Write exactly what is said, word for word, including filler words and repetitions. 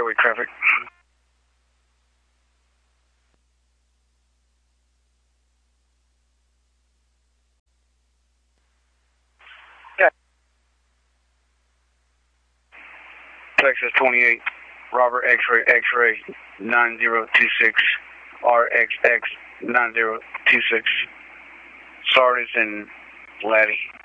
highway traffic. Yeah. Texas twenty-eight, Robert X-ray X-ray nine zero two six, R X X nine zero two six. Sardis and Laddie.